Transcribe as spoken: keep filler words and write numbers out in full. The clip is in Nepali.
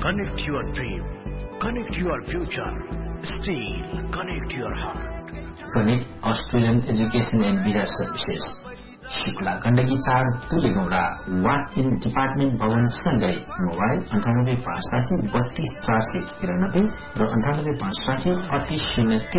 Connect your dream. Connect your future. Steel. Connect your heart. Connect Australian Education and Visa Services. Shukla Gandaki चार तुलेगौडा वाक इन डिपार्टमेन्ट भवन सँगै मोबाइल अन्ठानब्बे पाँच साठी बत्तीस चार सय तिरानब्बे र अन्ठानब्बे पाँच साठी अडतिस शून्य